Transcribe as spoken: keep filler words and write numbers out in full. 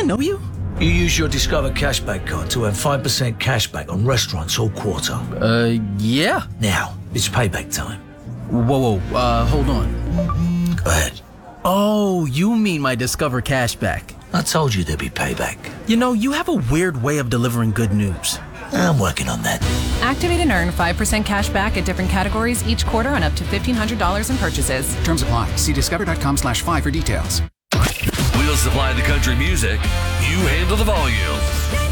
I know you? You use your Discover Cashback card to earn five percent cashback on restaurants all quarter. Uh, yeah. Now, it's payback time. Whoa, whoa, uh, hold on. Go ahead. Oh, you mean my Discover Cashback. I told you there'd be payback. You know, you have a weird way of delivering good news. I'm working on that. Activate and earn five percent cash back at different categories each quarter on up to fifteen hundred dollars in purchases. Terms apply. See discover.com slash five for details. We'll supply the country music. You handle the volume.